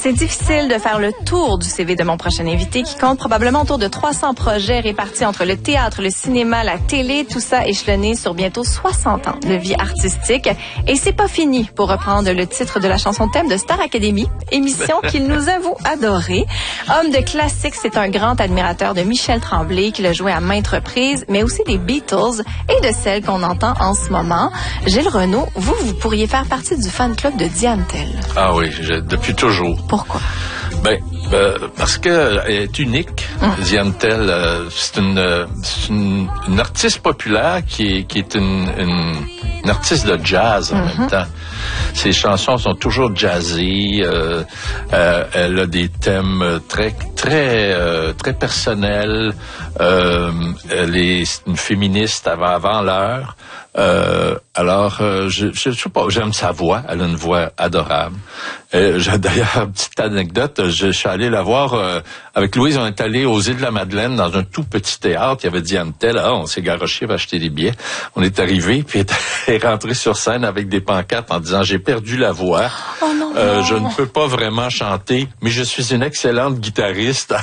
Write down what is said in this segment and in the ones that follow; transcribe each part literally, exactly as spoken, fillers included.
C'est difficile de faire le tour du C V de mon prochain invité qui compte probablement autour de trois cents projets répartis entre le théâtre, le cinéma, la télé, tout ça échelonné sur bientôt soixante ans de vie artistique. Et c'est pas fini, pour reprendre le titre de la chanson thème de Star Academy, émission qu'il nous avoue adorer. Homme de classique, c'est un grand admirateur de Michel Tremblay qui l'a joué à maintes reprises, mais aussi des Beatles et de celles qu'on entend en ce moment. Gilles Renaud, vous, vous pourriez faire partie du fan club de Diane Tell. Ah oui, je, depuis toujours. Pourquoi? Ben, euh, parce qu'elle est unique. Hum. Diane Tell, euh, c'est une, euh, c'est une, une artiste populaire qui est, qui est une, une, une artiste de jazz en mm-hmm. même temps. Ses chansons sont toujours jazzy. Euh, euh, elle a des thèmes très, très, euh, très personnels. Euh, elle est une féministe avant, avant l'heure. Euh, alors, euh, je, je, je sais pas, j'aime sa voix. Elle a une voix adorable. Euh, j'ai, d'ailleurs, petite anecdote, je, je suis allé la voir euh, avec Louise. On est allé aux Îles de la Madeleine dans un tout petit théâtre. Il y avait Diane Tell. Ah, on s'est garoché, va acheter des billets. On est arrivé, puis elle est rentrée sur scène avec des pancartes en disant j'ai perdu la voix. Oh non, euh, non. Je ne peux pas vraiment chanter, mais je suis une excellente guitariste.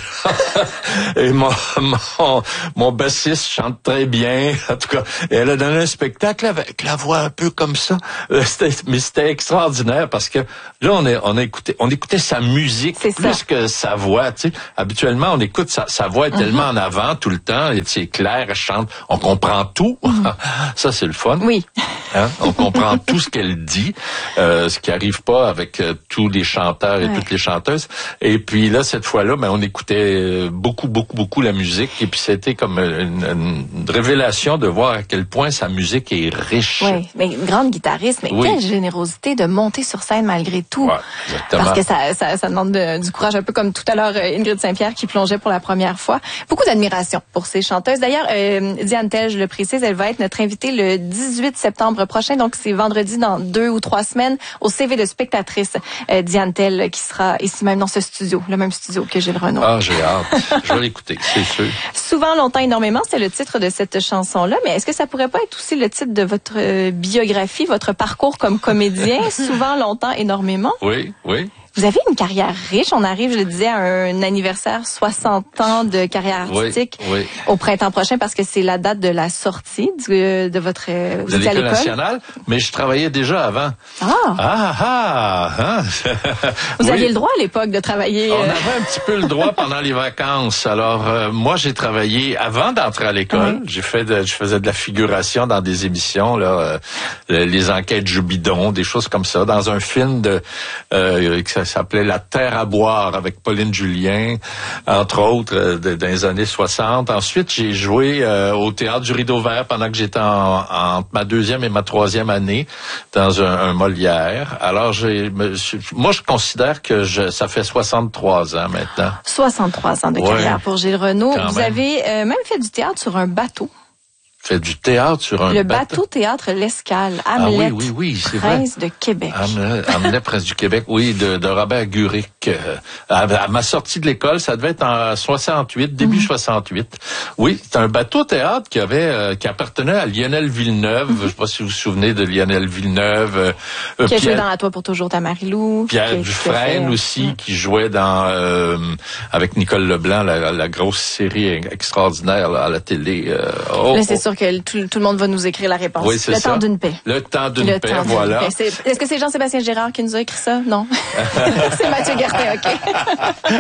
Et mon, mon, mon bassiste chante très bien. En tout cas, et elle a donné un spectacle avec la voix un peu comme ça. Euh, c'était, mais c'était extraordinaire parce que là, on est, on a écouté, on écoutait sa musique c'est plus ça. que sa voix. Tu sais, habituellement, on écoute sa, sa voix est uh-huh. tellement en avant tout le temps. Et c'est clair, elle chante, on comprend tout. Uh-huh. Ça, c'est le fun. Oui. Hein? On comprend tout ce qu'elle dit, euh, ce qui arrive pas avec euh, tous les chanteurs et ouais. toutes les chanteuses. Et puis là, cette fois-là, ben, on écoutait beaucoup, beaucoup, beaucoup la musique. Et puis c'était comme une, une révélation de voir à quel point sa musique est riche. Oui, mais une grande guitariste, mais oui. Quelle générosité de monter sur scène malgré tout. Ouais, exactement. Parce que ça, ça, ça demande de, du courage, un peu comme tout à l'heure Ingrid Saint-Pierre qui plongeait pour la première fois. Beaucoup d'admiration pour ces chanteuses. D'ailleurs, euh, Diane Tell, je le précise, elle va être notre invitée le dix-huit septembre prochain, donc c'est vendredi dans deux ou trois semaines, au C V de spectatrice euh, Diane Tell qui sera ici même dans ce studio, le même studio que Gilles Renaud. Ah, j'ai hâte. Je vais l'écouter, c'est sûr. Souvent, longtemps, énormément, c'est le titre de cette chanson-là, mais est-ce que ça pourrait pas être aussi le titre de votre euh, biographie, votre parcours comme comédien? Souvent, longtemps, énormément. Oui, oui. Vous avez une carrière riche. On arrive, je le disais, à un anniversaire soixante ans de carrière artistique oui, oui. au printemps prochain parce que c'est la date de la sortie du, de votre... Vous étiez à l'École nationale, mais je travaillais déjà avant. Ah! Ah, ah! Hein? Vous oui. aviez le droit à l'époque de travailler... On avait un petit peu le droit pendant les vacances. Alors, euh, moi, j'ai travaillé avant d'entrer à l'école. Oui. J'ai fait de, je faisais de la figuration dans des émissions, là, euh, les enquêtes Joubidon, des choses comme ça, dans un film de... Euh, ça s'appelait La Terre à boire avec Pauline Julien, entre autres, euh, de, dans les années soixante. Ensuite, j'ai joué euh, au Théâtre du Rideau Vert pendant que j'étais en, en ma deuxième et ma troisième année dans un, un Molière. Alors, j'ai, moi, je considère que je, ça fait soixante-trois ans maintenant. soixante-trois ans de carrière ouais, pour Gilles Renaud. Vous même. avez euh, même fait du théâtre sur un bateau. Fait du théâtre sur un le bateau. bateau théâtre L'Escale, Hamlet, ah oui, oui, oui, c'est Prince vrai. de Québec. Hamlet, Hamlet, Prince du Québec, oui, de, de Robert Guric. Euh, à, à ma sortie de l'école, ça devait être en soixante-huit, début mm-hmm. soixante-huit. Oui, c'est un bateau théâtre qui avait, euh, qui appartenait à Lionel Villeneuve. Mm-hmm. Je sais pas si vous vous souvenez de Lionel Villeneuve. Euh, qui a Pierre, joué dans À toi pour toujours ta Marie-Lou. Pierre qui, Dufresne qui aussi, mm. qui jouait dans, euh, avec Nicole Leblanc, la, la grosse série extraordinaire là, à la télé. Euh, oh, là, c'est oh. sûr que tout, tout le monde va nous écrire la réponse. Oui, c'est le ça. temps d'une paix. Le temps d'une paix, voilà. Paix. C'est, est-ce que c'est Jean-Sébastien Gérard qui nous a écrit ça? Non. C'est Mathieu Gertin, OK.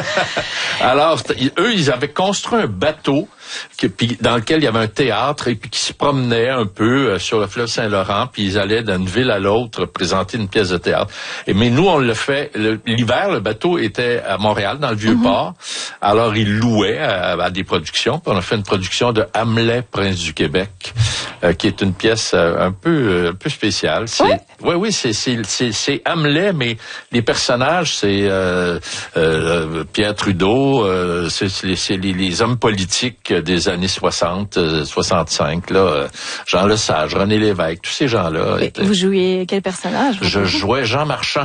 Alors, eux, ils avaient construit un bateau qui, puis, dans lequel il y avait un théâtre et puis qui se promenait un peu euh, sur le fleuve Saint-Laurent, puis ils allaient d'une ville à l'autre présenter une pièce de théâtre. Et mais nous, on le fait le, l'hiver, le bateau était à Montréal, dans le Vieux-Port. Mm-hmm. Alors, ils louaient à, à des productions. Puis on a fait une production de Hamlet, Prince du Québec, euh, qui est une pièce euh, un peu euh, un peu spéciale. C'est, oui, oui, oui, c'est c'est c'est, c'est Hamlet, mais les personnages, c'est euh, euh, Pierre Trudeau, euh, c'est, c'est, c'est les, les hommes politiques des années soixante, soixante-cinq, là, Jean Lesage, René Lévesque, tous ces gens-là. Étaient... Vous jouiez quel personnage? Je jouais Jean Marchand,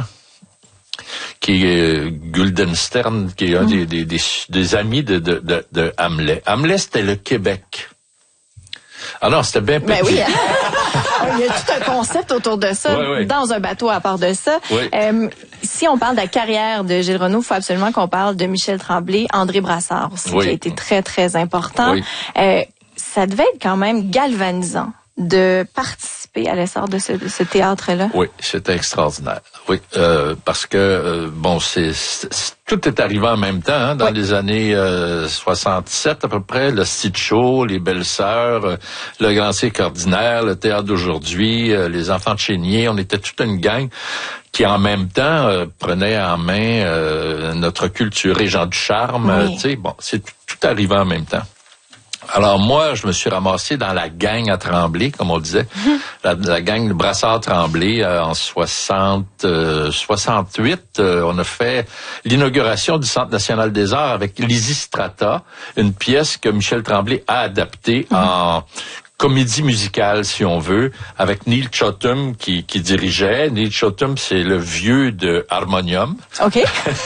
qui est Guildenstern, qui est un mmh. des, des, des, des amis de, de, de, de Hamlet. Hamlet, c'était le Québec. Ah non, c'était bien petit. Ben oui. il y a tout un concept autour de ça, oui, oui. dans un bateau à part de ça. Oui. Euh, si on parle de la carrière de Gilles Renaud, il faut absolument qu'on parle de Michel Tremblay, André Brassard aussi, oui. qui a été très, très important. Oui. Euh, ça devait être quand même galvanisant de participer à l'essor de ce, de ce théâtre-là. Oui, c'était extraordinaire. Oui, euh, parce que, euh, bon, c'est, c'est tout est arrivé en même temps, hein, dans oui. les années euh, soixante-sept à peu près, le Stitch Show, les Belles Sœurs, euh, le Grand Cirque Ordinaire, le Théâtre d'aujourd'hui, euh, les Enfants de Chénier, on était toute une gang qui en même temps euh, prenait en main euh, notre culture et Jean Ducharme, oui. euh, tu sais, bon, c'est tout, tout arrivé en même temps. Alors moi, je me suis ramassé dans la gang à Tremblay, comme on disait, mmh. la, la gang de Brassard-Tremblay euh, en soixante, euh, soixante-huit. Euh, on a fait l'inauguration du Centre national des arts avec Lysistrata, une pièce que Michel Tremblay a adaptée mmh. en comédie musicale, si on veut, avec Neil Chotum qui, qui dirigeait. Neil Chotum, c'est le vieux de Harmonium. OK.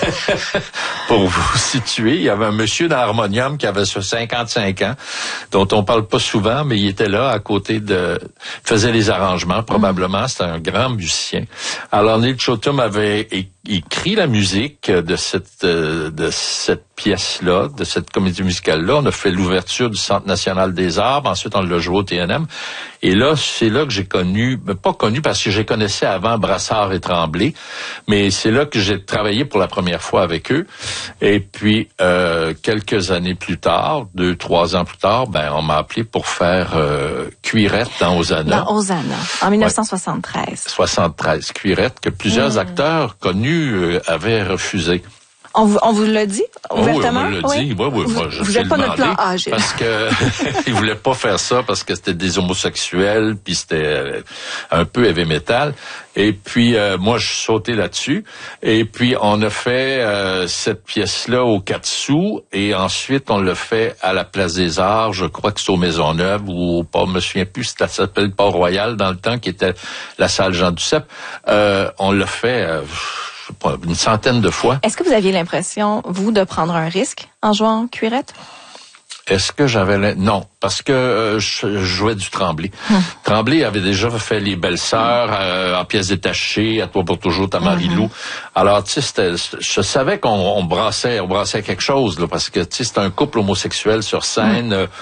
Pour vous situer, il y avait un monsieur dans Harmonium qui avait cinquante-cinq ans, dont on parle pas souvent, mais il était là à côté de... faisait les arrangements, probablement. Mm. C'était un grand musicien. Alors, Neil Chotum avait écrit la musique de cette, de cette pièce-là, de cette comédie musicale-là. On a fait l'ouverture du Centre national des arts. Ensuite, on l'a joué au T N M. Et là, c'est là que j'ai connu, pas connu parce que je connaissais avant Brassard et Tremblay, mais c'est là que j'ai travaillé pour la première fois avec eux. Et puis, euh, quelques années plus tard, deux, trois ans plus tard, ben, on m'a appelé pour faire euh, Cuirette dans Hosanna. Dans Hosanna, en dix-neuf cent soixante-treize. Ouais, soixante-treize, Cuirette, que plusieurs mmh. acteurs connus euh, avaient refusé. On vous, on vous l'a dit ouvertement? Oh oui, on me l'a dit. Oui, oui, vous, moi, je vous n'êtes pas notre plan A, Gilles. Parce que ils voulaient pas faire ça parce que c'était des homosexuels, puis c'était un peu heavy metal. Et puis euh, moi, je suis sauté là-dessus. Et puis on a fait euh, cette pièce-là au quatre sous, et ensuite on l'a fait à la Place des Arts. Je crois que c'est au Maisonneuve ou au Port, je me souviens plus, ça s'appelle Port-Royal dans le temps, qui était la salle Jean Duceppe. Euh, on l'a fait. Euh, Pas, une centaine de fois. Est-ce que vous aviez l'impression, vous, de prendre un risque en jouant Cuirette? Est-ce que j'avais... Le... Non, parce que euh, je, je jouais du Tremblay. Hum. Tremblay avait déjà fait Les Belles Sœurs hum. euh, en pièces détachées, À toi pour toujours, ta Marie-Lou. Hum. Alors, tu sais, c'était, je savais qu'on on brassait, on brassait quelque chose, là, parce que, tu sais, c'était un couple homosexuel sur scène, hum.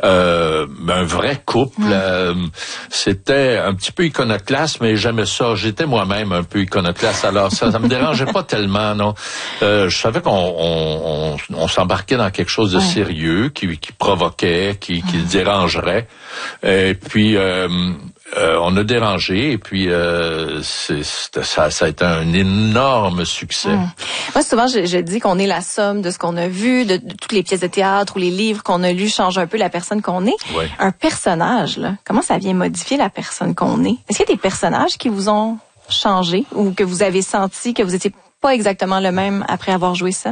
euh, un vrai couple. Hum. Euh, c'était un petit peu iconoclaste, mais j'aimais ça. J'étais moi-même un peu iconoclaste, alors ça, ça me dérangeait pas tellement, non. Euh, je savais qu'on on, on, on s'embarquait dans quelque chose de hum. sérieux, qui qui provoquait, qui, qui le dérangerait. Et puis, euh, euh, on a dérangé, et puis euh, c'est, ça, ça a été un énorme succès. Mmh. Moi, souvent, je, je dis qu'on est la somme de ce qu'on a vu, de, de toutes les pièces de théâtre ou les livres qu'on a lus changent un peu la personne qu'on est. Oui. Un personnage, là, comment ça vient modifier la personne qu'on est? Est-ce qu'il y a des personnages qui vous ont changé ou que vous avez senti que vous étiez pas exactement le même après avoir joué ça?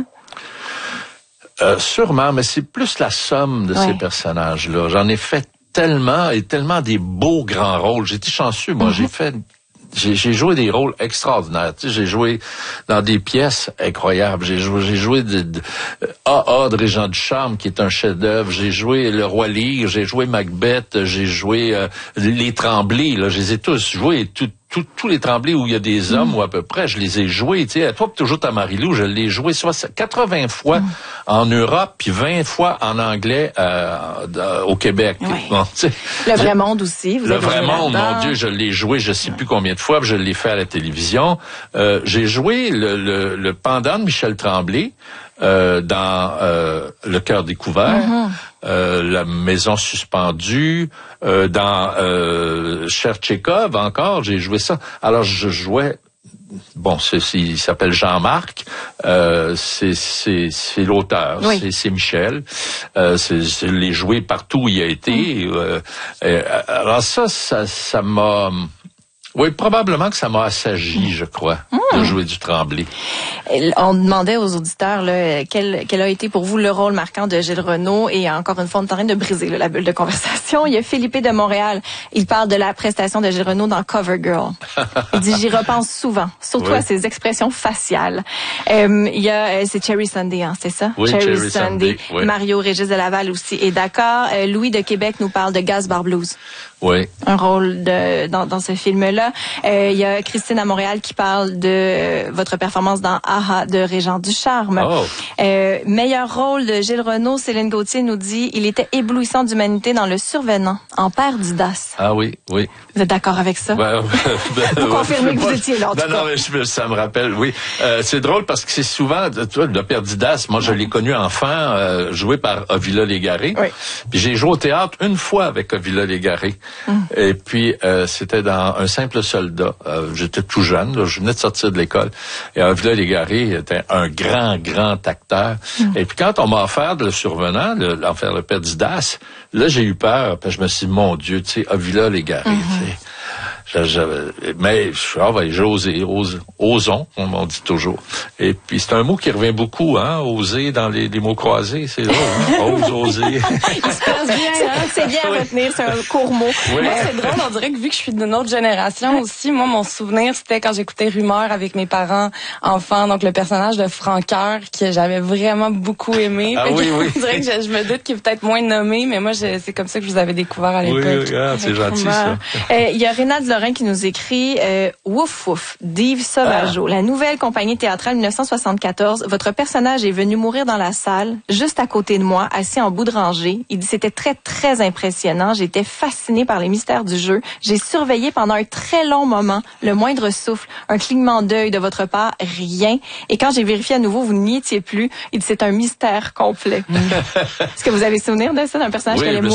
Euh, sûrement, mais c'est plus la somme de ouais. ces personnages-là. J'en ai fait tellement et tellement des beaux grands rôles. J'ai été chanceux, moi. Mm-hmm. J'ai fait, j'ai, j'ai joué des rôles extraordinaires. Tu sais, j'ai joué dans des pièces incroyables. J'ai joué, j'ai joué de, de A A de Régent Ducharme, qui est un chef-d'œuvre. J'ai joué Le Roi Lear, j'ai joué Macbeth, j'ai joué euh, Les Tremblay. Là, je les ai tous joués, tout. Tous, tous les Tremblay où il y a des hommes, mmh. ou à peu près, je les ai joués. Tu sais, à toi, toujours ta Marie-Lou, je l'ai joué soit quatre-vingts fois mmh. en Europe, puis vingt fois en anglais euh, euh, au Québec. Oui. Bon, le Vrai Monde aussi. Vous le avez Vrai Monde, là-dedans. Mon Dieu, je l'ai joué, je sais plus combien de fois, puis je l'ai fait à la télévision. Euh, j'ai joué le, le, le pendant de Michel Tremblay. Euh, dans euh, Le Cœur découvert, mm-hmm. euh, La Maison suspendue, euh, dans euh, Cher Tchekhov encore, j'ai joué ça. Alors je jouais, bon, c'est, c'est, il s'appelle Jean-Marc, euh, c'est, c'est, c'est l'auteur, oui. c'est, c'est Michel, euh, c'est, c'est les joué partout où il a été. Mm. Euh, euh, alors ça, ça, ça m'a... Oui, probablement que ça m'a assagi, je crois, mmh. de jouer du Tremblay. On demandait aux auditeurs là, quel, quel a été pour vous le rôle marquant de Gilles Renaud, et encore une fois, on est en train de briser là, la bulle de conversation. Il y a Philippe de Montréal, il parle de la prestation de Gilles Renaud dans Cover Girl. Il dit, j'y repense souvent, surtout oui. à ses expressions faciales. Euh, il y a, c'est Cherry Sunday, hein, c'est ça? Oui, Cherry, Cherry Sunday. Sunday oui. Mario Régis de Laval aussi est d'accord. Euh, Louis de Québec nous parle de Gaz Bar Blues. Oui. Un rôle de dans, dans ce film-là. Euh, il y a Christine à Montréal qui parle de euh, votre performance dans Aha de Régent Ducharme. Oh. Euh, meilleur rôle de Gilles Renaud, Céline Gauthier nous dit il était éblouissant d'humanité dans Le Survenant, en père d'Idas. Ah oui, oui. Vous êtes d'accord avec ça? Ben, ben, vous confirmez que vous étiez là, en tout non, cas. non, mais je, ça me rappelle, oui. Euh, c'est drôle parce que c'est souvent, tu vois, le père d'Idas, moi je l'ai connu enfant, euh, joué par Ovila Légaré. Oui. Puis j'ai joué au théâtre une fois avec Ovila Légaré. Mm. Et puis euh, c'était dans Un simple soldat. Euh, j'étais tout jeune, là, je venais de sortir de l'école. Et Ovila Légaré était un grand, grand acteur. Mm. Et puis quand on m'a offert Le Survenant, le, l'enfer le père d'Idas, là j'ai eu peur, parce que je me suis dit, mon Dieu, tu sais, Ovila Légaré, mm-hmm. tu sais. J'avais, mais ah ouais, j'ai osé, ose, osons, on m'en dit toujours. Et puis c'est un mot qui revient beaucoup, hein, oser dans les, les mots croisés, c'est drôle, hein? Ose, oser. Il se passe bien, hein? C'est bien à retenir, c'est un court mot. Oui. Moi, c'est drôle, on dirait que vu que je suis d'une autre génération aussi, moi, mon souvenir, c'était quand j'écoutais Rumeur avec mes parents enfants, donc le personnage de Francoeur, que j'avais vraiment beaucoup aimé. Ah oui, oui. On dirait que je, je me doute qu'il est peut-être moins nommé, mais moi, je, c'est comme ça que je vous avais découvert à l'époque. Oui, oui, ah, c'est gentil, ça. Euh, il y a Rénald Lorrain qui nous écrit euh, Wouf Wouf d'Yves Sauvageau, ah. La nouvelle compagnie théâtrale dix-neuf cent soixante-quatorze. Votre personnage est venu mourir dans la salle, juste à côté de moi, assis en bout de rangée. Il dit c'était très très impressionnant. J'étais fascinée par les mystères du jeu. J'ai surveillé pendant un très long moment le moindre souffle, un clignement d'œil de votre part, rien. Et quand j'ai vérifié à nouveau, vous n'y étiez plus. Il dit c'est un mystère complet. Est-ce que vous avez souvenir de ça, d'un personnage oui, qui allait mourir?